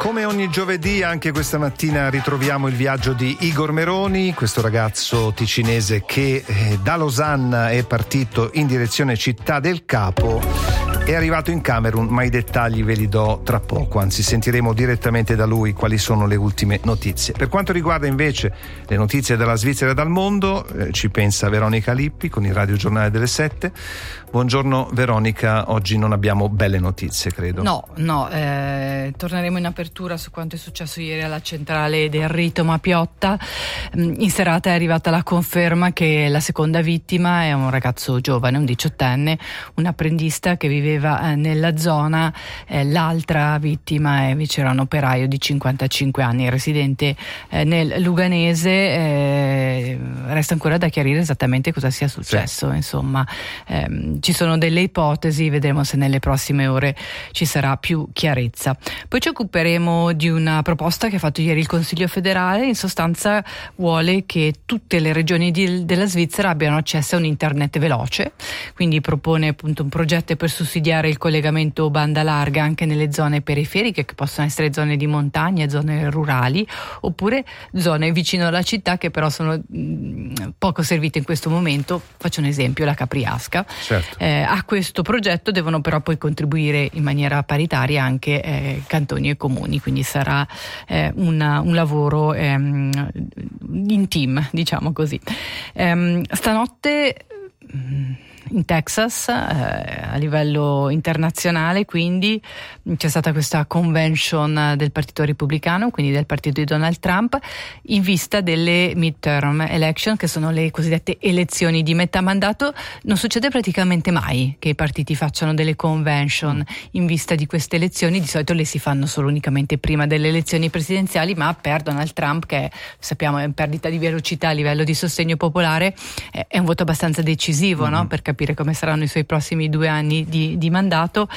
Come ogni giovedì, anche questa mattina ritroviamo il viaggio di Igor Meroni, questo ragazzo ticinese che da Losanna è partito in direzione Città del Capo. È arrivato in Camerun, ma i dettagli ve li do tra poco, anzi sentiremo direttamente da lui quali sono le ultime notizie. Per quanto riguarda invece le notizie dalla Svizzera e dal mondo, ci pensa Veronica Lippi con il Radio Giornale delle 7. Buongiorno Veronica, oggi non abbiamo belle notizie, credo. No, torneremo in apertura su quanto è successo ieri alla centrale del Rito Mapiotta. In serata è arrivata la conferma che la seconda vittima è un ragazzo giovane, un 18enne, un apprendista che viveva nella zona. L'altra vittima invece era un operaio di 55 anni, residente nel Luganese. Resta ancora da chiarire esattamente cosa sia successo. Sì. Insomma, ci sono delle ipotesi, vedremo se nelle prossime ore ci sarà più chiarezza. Poi ci occuperemo di una proposta che ha fatto ieri il Consiglio federale. In sostanza vuole che tutte le regioni della Svizzera abbiano accesso a un internet veloce, quindi propone appunto un progetto per sussidiare il collegamento banda larga anche nelle zone periferiche, che possono essere zone di montagna, zone rurali, oppure zone vicino alla città che però sono poco servite in questo momento. Faccio un esempio, la Capriasca. Certo. A questo progetto devono però poi contribuire in maniera paritaria anche cantoni e comuni, quindi sarà un lavoro in team, diciamo così. Stanotte in Texas, a livello internazionale, quindi c'è stata questa convention del Partito Repubblicano, quindi del partito di Donald Trump, in vista delle midterm election, che sono le cosiddette elezioni di metà mandato. Non succede praticamente mai che i partiti facciano delle convention in vista di queste elezioni, di solito le si fanno solo unicamente prima delle elezioni presidenziali, ma per Donald Trump, che sappiamo è in perdita di velocità a livello di sostegno popolare, è un voto abbastanza decisivo, no? Per capire come saranno i suoi prossimi 2 anni di mandato.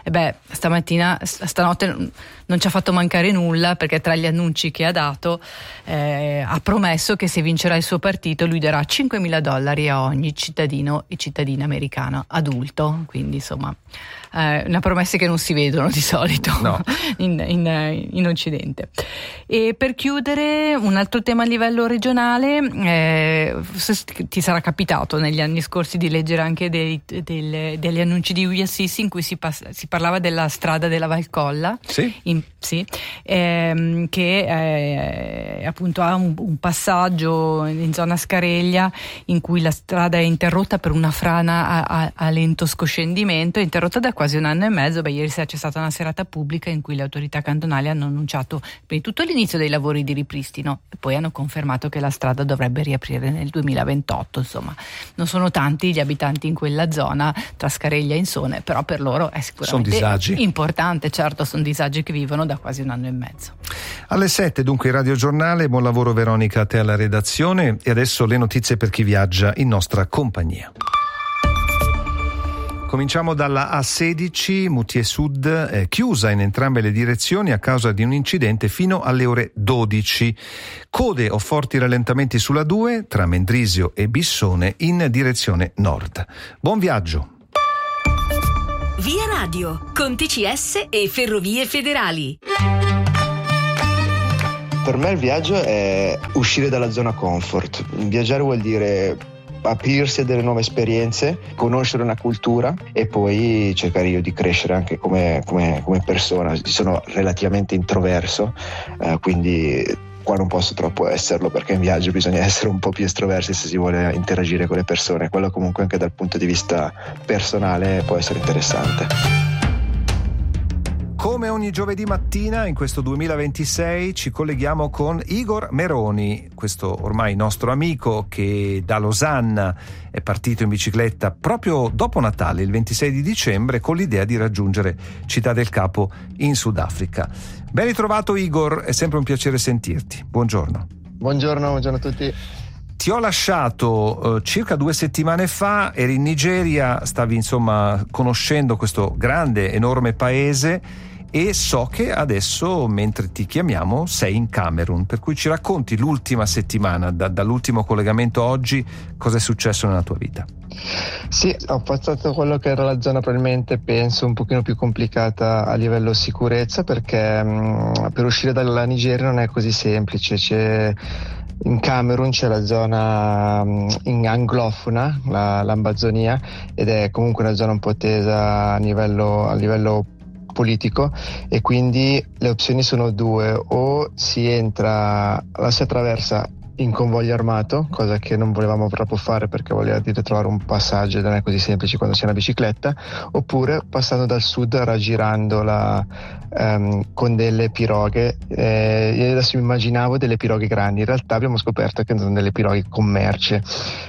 Stanotte non ci ha fatto mancare nulla, perché tra gli annunci che ha dato ha promesso che se vincerà il suo partito lui darà $5.000 a ogni cittadino e cittadina americano adulto, quindi insomma una promesse che non si vedono di solito, no. in Occidente. E per chiudere, un altro tema a livello regionale, ti sarà capitato negli anni scorsi di leggere anche degli annunci di Uja Sissi in cui si parlava della strada della Valcolla. Sì. Che appunto ha un passaggio in zona Scareglia in cui la strada è interrotta per una frana a lento scoscendimento, è interrotta da quasi 1 anno e mezzo. Ieri sera c'è stata una serata pubblica in cui le autorità cantonali hanno annunciato prima di tutto l'inizio dei lavori di ripristino e poi hanno confermato che la strada dovrebbe riaprire nel 2028. Insomma, non sono tanti gli abitanti in quella zona tra Scareglia e Insone, però per loro è sicuramente importante. Certo, sono disagi che vivono da quasi 1 anno e mezzo. Alle 7 dunque Radio Giornale. Buon lavoro Veronica, a te alla redazione, e adesso le notizie per chi viaggia in nostra compagnia. Cominciamo dalla A16 Moutier Sud, chiusa in entrambe le direzioni a causa di un incidente fino alle ore 12. Code o forti rallentamenti sulla 2 tra Mendrisio e Bissone in direzione nord. Buon viaggio! Via Radio, con TCS e Ferrovie Federali. Per me il viaggio è uscire dalla zona comfort. Viaggiare vuol dire aprirsi a delle nuove esperienze, conoscere una cultura e poi cercare io di crescere anche come persona. Sono relativamente introverso, quindi qua non posso troppo esserlo, perché in viaggio bisogna essere un po' più estroversi se si vuole interagire con le persone. Quello comunque anche dal punto di vista personale può essere interessante. Come ogni giovedì mattina in questo 2026 ci colleghiamo con Igor Meroni, questo ormai nostro amico che da Losanna è partito in bicicletta proprio dopo Natale, il 26 di dicembre, con l'idea di raggiungere Città del Capo in Sudafrica. Ben ritrovato Igor, è sempre un piacere sentirti. Buongiorno. Buongiorno a tutti. Ti ho lasciato circa 2 settimane fa, eri in Nigeria, stavi insomma conoscendo questo grande, enorme paese, e so che adesso, mentre ti chiamiamo, sei in Camerun, per cui ci racconti l'ultima settimana, dall'ultimo collegamento oggi, cosa è successo nella tua vita? Sì, ho passato quello che era la zona probabilmente penso un pochino più complicata a livello sicurezza, perché per uscire dalla Nigeria non è così semplice. In Camerun c'è la zona in anglofona, l'Ambazonia, ed è comunque una zona un po' tesa a livello politico, e quindi le opzioni sono due: o si attraversa in convoglio armato, cosa che non volevamo proprio fare perché voleva dire trovare un passaggio, non è così semplice quando si è una bicicletta, oppure passando dal sud, raggirandola con delle piroghe. Io adesso mi immaginavo delle piroghe grandi, in realtà abbiamo scoperto che sono delle piroghe con merce.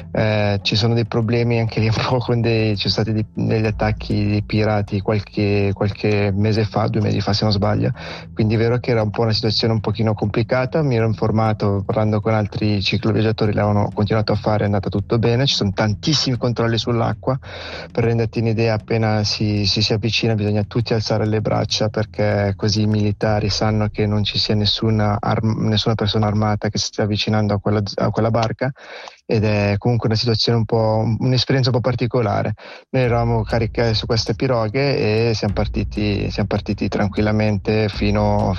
Ci sono dei problemi anche lì un po' ci sono stati degli attacchi di pirati qualche mese fa, 2 mesi fa se non sbaglio, quindi è vero che era un po' una situazione un pochino complicata. Mi ero informato parlando con altri cicloviaggiatori, l'hanno continuato a fare, è andata tutto bene. Ci sono tantissimi controlli sull'acqua, per renderti un'idea, appena si avvicina bisogna tutti alzare le braccia, perché così i militari sanno che non ci sia nessuna persona armata che si stia avvicinando a quella barca, ed è comunque una situazione un'esperienza un po' particolare. Noi eravamo caricati su queste piroghe e siamo partiti tranquillamente fino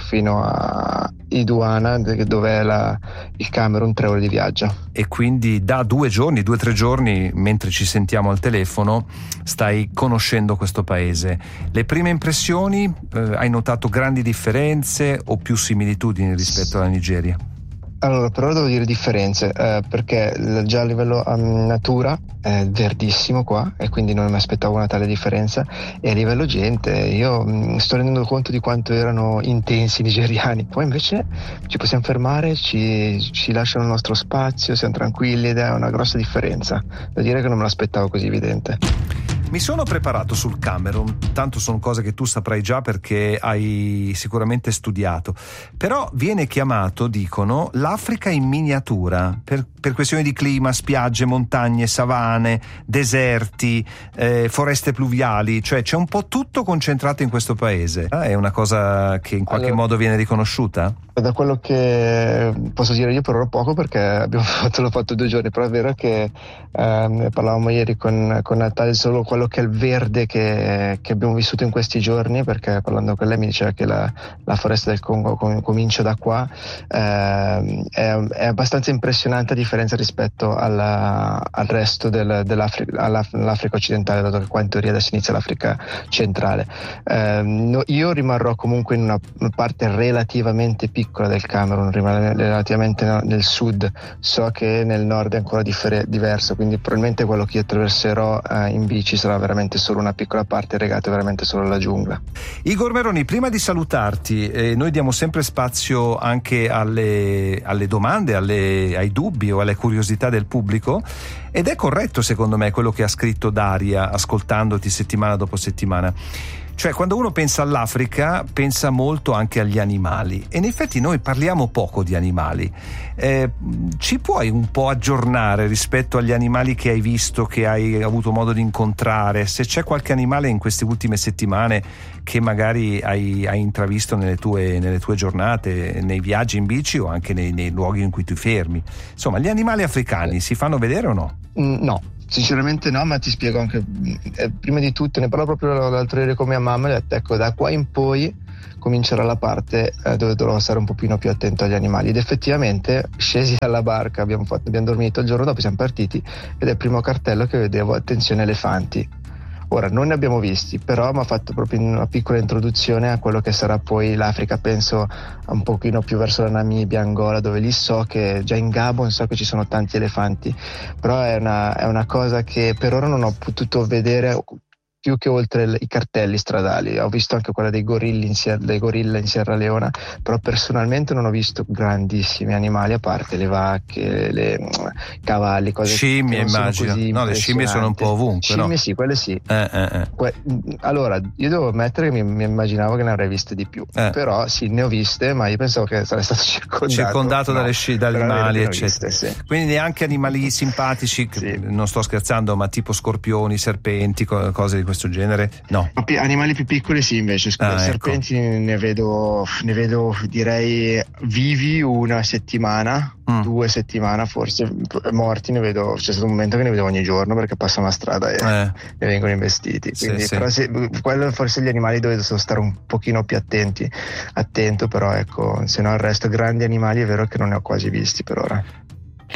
a Iduana, dove è il Camerun, 3 ore di viaggio. E quindi da 2 o 3 giorni, mentre ci sentiamo al telefono, stai conoscendo questo paese. Le prime impressioni, hai notato grandi differenze o più similitudini rispetto alla Nigeria? Allora, per ora devo dire differenze, perché già a livello natura è verdissimo qua, e quindi non mi aspettavo una tale differenza, e a livello gente io mi sto rendendo conto di quanto erano intensi i nigeriani. Poi invece ci possiamo fermare, ci lasciano il nostro spazio, siamo tranquilli, ed è una grossa differenza. Devo dire che non me l'aspettavo così evidente. Mi sono preparato sul Camerun, tanto sono cose che tu saprai già perché hai sicuramente studiato, però viene chiamato, dicono, l'Africa in miniatura, per questioni di clima, spiagge, montagne, savane, deserti, foreste pluviali, cioè c'è un po' tutto concentrato in questo paese. È una cosa che in qualche modo viene riconosciuta? Da quello che posso dire io, per ora poco, perché l'ho fatto 2 giorni, però è vero che parlavamo ieri con Natalia solo quello che è il verde che abbiamo vissuto in questi giorni, perché parlando con lei mi diceva che la foresta del Congo comincia da qua. È abbastanza impressionante a differenza rispetto al resto l'Africa occidentale, dato che qua in teoria adesso inizia l'Africa centrale. Io rimarrò comunque in una parte relativamente piccola del Camerun, relativamente nel sud. So che nel nord è ancora diverso, quindi probabilmente quello che io attraverserò in bici sarà veramente solo una piccola parte legata veramente solo alla giungla. Igor Meroni, prima di salutarti, noi diamo sempre spazio anche alle domande, ai dubbi o alle curiosità del pubblico, ed è corretto secondo me quello che ha scritto Daria ascoltandoti settimana dopo settimana. Cioè, quando uno pensa all'Africa pensa molto anche agli animali, e in effetti noi parliamo poco di animali. Ci puoi un po' aggiornare rispetto agli animali che hai visto, che hai avuto modo di incontrare? Se c'è qualche animale in queste ultime settimane che magari hai intravisto nelle tue giornate, nei viaggi in bici o anche nei luoghi in cui ti fermi. Insomma, gli animali africani si fanno vedere o no? No. Sinceramente no, ma ti spiego anche. Prima di tutto, ne parlo proprio l'altro ieri con mia mamma, e ho detto, ecco, da qua in poi comincerà la parte dove dovrò stare un pochino più attento agli animali. Ed effettivamente, scesi dalla barca, abbiamo dormito, il giorno dopo siamo partiti, ed è il primo cartello che vedevo: attenzione elefanti. Ora, non ne abbiamo visti, però mi ha fatto proprio una piccola introduzione a quello che sarà poi l'Africa, penso un pochino più verso la Namibia, Angola, dove lì so che già in Gabon so che ci sono tanti elefanti, però è una cosa che per ora non ho potuto vedere più che oltre i cartelli stradali. Ho visto anche quella dei gorilla in Sierra Leone, però personalmente non ho visto grandissimi animali, a parte le vacche, i cavalli, cose scimmie, che non immagino. No, le scimmie sono un po' ovunque, scimmie, no? Sì, quelle sì. Allora, io devo ammettere che mi immaginavo che ne avrei viste di più, però sì, ne ho viste, ma io pensavo che sarei stato circondato dagli animali, eccetera. Viste, sì. Quindi neanche animali simpatici, sì. Non sto scherzando, ma tipo scorpioni, serpenti, cose di questo genere? No. Animali più piccoli sì, invece serpenti ecco. ne vedo direi vivi una settimana, 2 settimane forse, morti ne vedo, c'è stato un momento che ne vedo ogni giorno perché passano la strada e ne vengono investiti, quindi sì. Però quello forse gli animali dove devo stare un pochino più attento, però ecco, se no il resto grandi animali è vero che non ne ho quasi visti per ora.